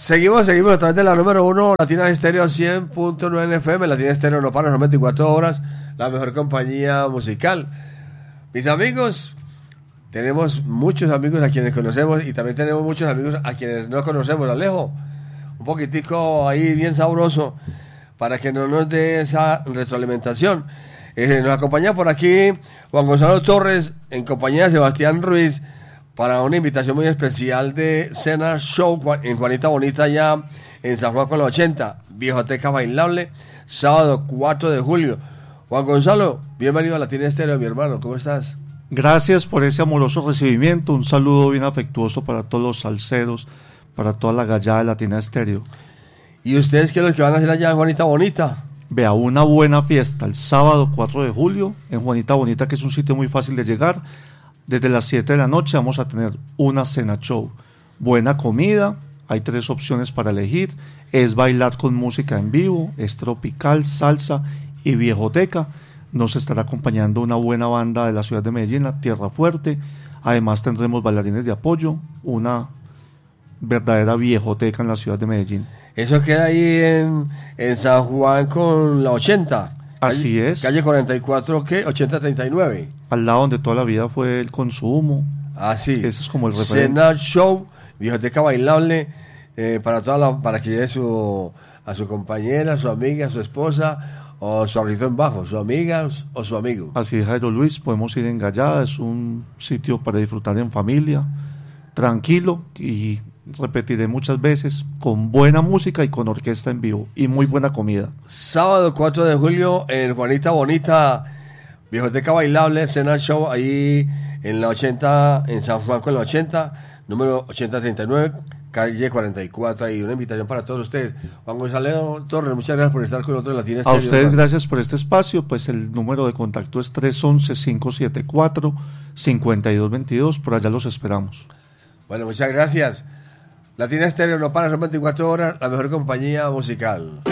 Seguimos a través de la número 1, Latina Estéreo 100.9 FM. Latina Estéreo no para, son 24 horas, la mejor compañía musical. Mis amigos, tenemos muchos amigos a quienes conocemos y también tenemos muchos amigos a quienes no conocemos. Alejo, un poquitico ahí bien sabroso para que no nos dé esa retroalimentación. Nos acompaña por aquí Juan Gonzalo Torres en compañía de Sebastián Ruiz para una invitación muy especial de Cena Show en Juanita Bonita, ya en San Juan con la 80, Viejoteca Bailable, sábado 4 de julio. Juan Gonzalo, bienvenido a Latina Estéreo, mi hermano, ¿cómo estás? Gracias por ese amoroso recibimiento, un saludo bien afectuoso para todos los salseros, para toda la gallada de Latina Estéreo. ¿Y ustedes qué es lo que van a hacer allá en Juanita Bonita? Vea, una buena fiesta el sábado 4 de julio en Juanita Bonita, que es un sitio muy fácil de llegar. Desde las 7 de la noche vamos a tener una cena show, buena comida, hay 3 opciones para elegir, es bailar con música en vivo, es tropical, salsa y viejoteca. Nos estará acompañando una buena banda de la ciudad de Medellín, la Tierra Fuerte. Además tendremos bailarines de apoyo, una verdadera viejoteca en la ciudad de Medellín. Eso queda ahí en San Juan con la 80. Así es. Calle 44, ¿qué? 8039. Al lado donde toda la vida fue el consumo. Ah, sí. Ese es como el referente. Cena Show, Viejoteca Bailable, para que lleve a su compañera, a su amiga, a su esposa, o su arrizo en bajo, su amiga o su amigo. Así es, Jairo Luis, podemos ir en Gallada, es un sitio para disfrutar en familia, tranquilo, y repetiré muchas veces, con buena música y con orquesta en vivo, y muy buena comida. Sábado 4 de julio en Juanita Bonita, Viejoteca Bailable, Cena Show, ahí en la 80, en San Juan con la 80, número 8039, calle 44, y una invitación para todos ustedes. Juan Gonzalo Torres, muchas gracias por estar con nosotros en Latina Estéreo. A ustedes gracias por este espacio, pues el número de contacto es 311-574-5222, por allá los esperamos. Bueno, muchas gracias. Latina Estéreo no para, son 24 horas, la mejor compañía musical.